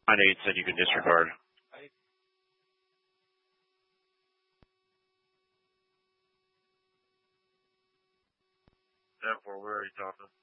I know you said you can disregard. Therefore, we're already talking.